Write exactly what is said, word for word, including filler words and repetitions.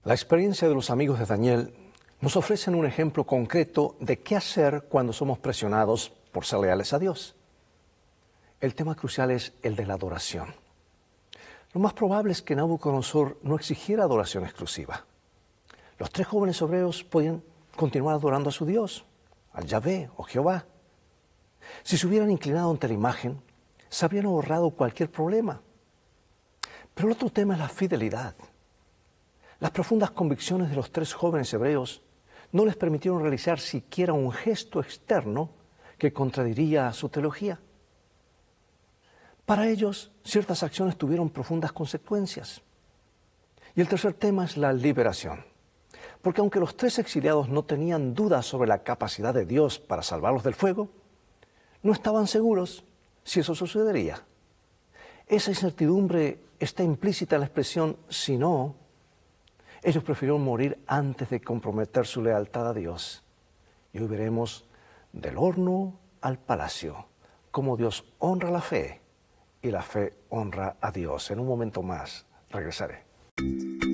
La experiencia de los amigos de Daniel nos ofrecen un ejemplo concreto de qué hacer cuando somos presionados por ser leales a Dios. El tema crucial es el de la adoración. Lo más probable es que Nabucodonosor no exigiera adoración exclusiva. Los tres jóvenes hebreos podían continuar adorando a su Dios, al Yahvé o Jehová. Si se hubieran inclinado ante la imagen, se habrían ahorrado cualquier problema. Pero el otro tema es la fidelidad. Las profundas convicciones de los tres jóvenes hebreos no les permitieron realizar siquiera un gesto externo que contradiría su teología. Para ellos, ciertas acciones tuvieron profundas consecuencias. Y el tercer tema es la liberación. Porque aunque los tres exiliados no tenían dudas sobre la capacidad de Dios para salvarlos del fuego, no estaban seguros si eso sucedería. Esa incertidumbre está implícita en la expresión «si no». Ellos prefirieron morir antes de comprometer su lealtad a Dios. Y hoy veremos del horno al palacio, cómo Dios honra la fe y la fe honra a Dios. En un momento más regresaré.